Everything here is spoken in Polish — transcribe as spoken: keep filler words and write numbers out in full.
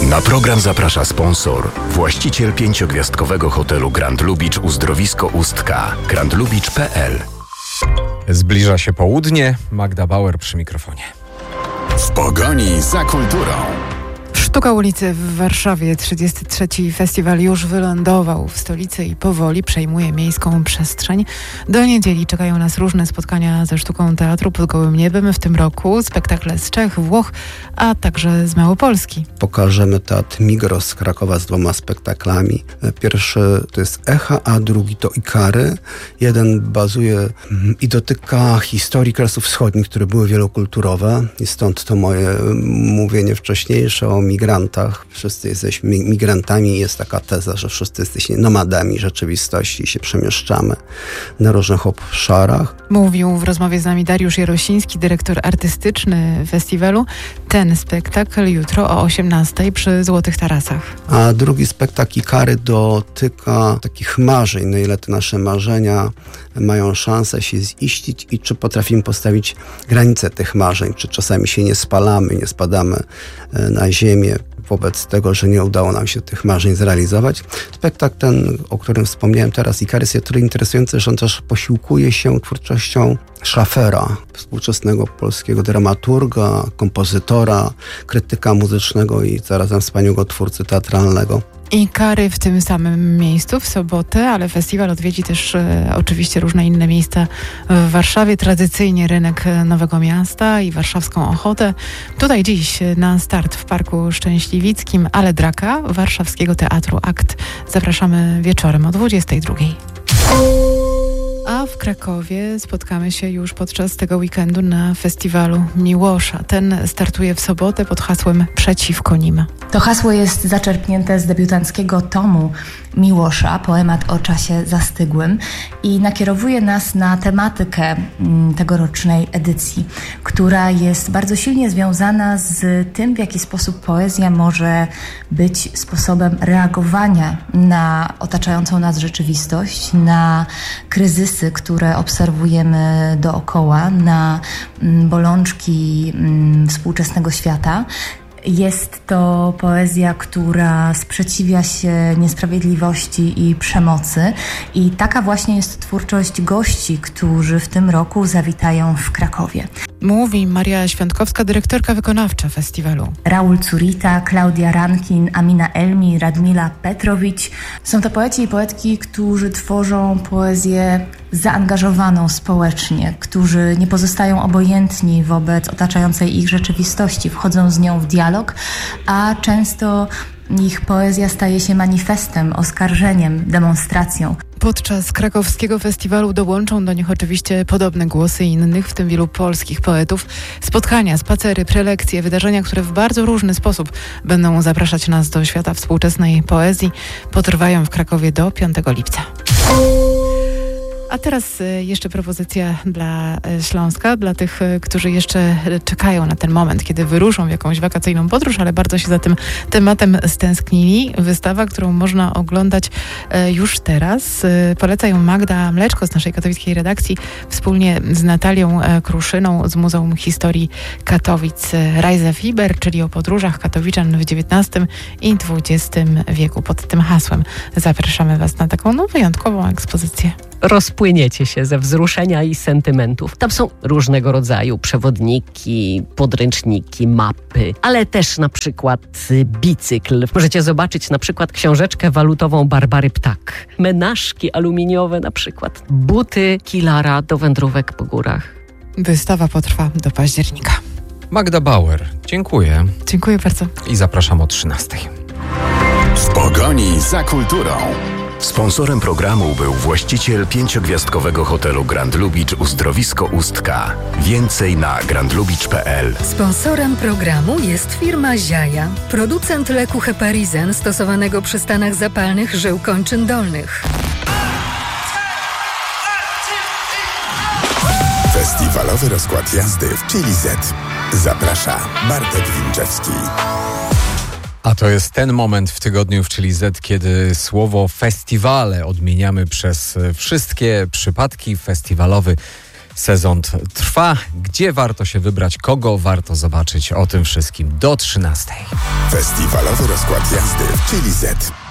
Na program zaprasza sponsor, właściciel pięciogwiazdkowego hotelu Grand Lubicz Uzdrowisko Ustka, grand lubicz kropka p l. Zbliża się południe, Magda Bauer przy mikrofonie. W pogoni za kulturą. Sztuka ulicy w Warszawie. trzydziesty trzeci festiwal już wylądował w stolicy i powoli przejmuje miejską przestrzeń. Do niedzieli czekają nas różne spotkania ze sztuką teatru pod gołym niebem. W tym roku spektakle z Czech, Włoch, a także z Małopolski. Pokażemy teatr Migros z Krakowa z dwoma spektaklami. Pierwszy to jest Echa, a drugi to Ikary. Jeden bazuje i dotyka historii Kresów Wschodnich, które były wielokulturowe i stąd to moje mówienie wcześniejsze o migrantach. Wszyscy jesteśmy migrantami. Jest taka teza, że wszyscy jesteśmy nomadami rzeczywistości i się przemieszczamy na różnych obszarach. Mówił w rozmowie z nami Dariusz Jarosiński, dyrektor artystyczny festiwalu. Ten spektakl jutro o osiemnastej przy Złotych Tarasach. A drugi spektakl Ikary dotyka takich marzeń, na ile te nasze marzenia mają szansę się ziścić i czy potrafimy postawić granice tych marzeń, czy czasami się nie spalamy, nie spadamy na ziemię wobec tego, że nie udało nam się tych marzeń zrealizować. Spektakl ten, o którym wspomniałem teraz, Ikary, jest tyle interesujący, że on też posiłkuje się twórczością Szafera, współczesnego polskiego dramaturga, kompozytora, krytyka muzycznego i zarazem wspaniałego twórcy teatralnego. Ikary w tym samym miejscu w sobotę, ale festiwal odwiedzi też e, oczywiście różne inne miejsca w Warszawie. Tradycyjnie rynek Nowego Miasta i warszawską Ochotę. Tutaj dziś na start w Parku Szczęśliwickim, ale Draka, Warszawskiego Teatru Akt. Zapraszamy wieczorem o dwudziestej drugiej. A w Krakowie spotkamy się już podczas tego weekendu na festiwalu Miłosza. Ten startuje w sobotę pod hasłem Przeciwko nim. To hasło jest zaczerpnięte z debiutanckiego tomu Miłosza, poemat o czasie zastygłym, i nakierowuje nas na tematykę tegorocznej edycji, która jest bardzo silnie związana z tym, w jaki sposób poezja może być sposobem reagowania na otaczającą nas rzeczywistość, na kryzysy, które obserwujemy dookoła, na bolączki współczesnego świata. Jest to poezja, która sprzeciwia się niesprawiedliwości i przemocy, i taka właśnie jest twórczość gości, którzy w tym roku zawitają w Krakowie. Mówi Maria Świątkowska, dyrektorka wykonawcza festiwalu. Raul Curita, Klaudia Rankin, Amina Elmi, Radmila Petrowicz. Są to poeci i poetki, którzy tworzą poezję zaangażowaną społecznie, którzy nie pozostają obojętni wobec otaczającej ich rzeczywistości, wchodzą z nią w dialog, a często ich poezja staje się manifestem, oskarżeniem, demonstracją. Podczas krakowskiego festiwalu dołączą do nich oczywiście podobne głosy innych, w tym wielu polskich poetów. Spotkania, spacery, prelekcje, wydarzenia, które w bardzo różny sposób będą zapraszać nas do świata współczesnej poezji, potrwają w Krakowie do piątego lipca. A teraz jeszcze propozycja dla Śląska, dla tych, którzy jeszcze czekają na ten moment, kiedy wyruszą w jakąś wakacyjną podróż, ale bardzo się za tym tematem stęsknili. Wystawa, którą można oglądać już teraz. Poleca ją Magda Mleczko z naszej katowickiej redakcji wspólnie z Natalią Kruszyną z Muzeum Historii Katowic. Reise Fieber, czyli o podróżach katowiczan w dziewiętnastym i dwudziestym wieku. Pod tym hasłem zapraszamy Was na taką no, wyjątkową ekspozycję. Rozpłyniecie się ze wzruszenia i sentymentów. Tam są różnego rodzaju przewodniki, podręczniki, mapy, ale też na przykład bicykl. Możecie zobaczyć na przykład książeczkę walutową Barbary Ptak, menażki aluminiowe na przykład, buty Kilara do wędrówek po górach. Wystawa potrwa do października. Magda Bauer, dziękuję. Dziękuję bardzo. I zapraszam o trzynastej. W pogoni za kulturą. Sponsorem programu był właściciel pięciogwiazdkowego hotelu Grand Lubicz Uzdrowisko Ustka. Więcej na grand lubicz kropka p l. Sponsorem programu jest firma Ziaja, producent leku Heparizen stosowanego przy stanach zapalnych żył kończyn dolnych. Festiwalowy rozkład jazdy w Chili Z. Zaprasza Bartek Wilczewski. A to jest ten moment w tygodniu w Chili Z, kiedy słowo festiwale odmieniamy przez wszystkie przypadki. Festiwalowy sezon trwa. Gdzie warto się wybrać, kogo warto zobaczyć, o tym wszystkim do trzynastej. Festiwalowy rozkład jazdy w Chili Z.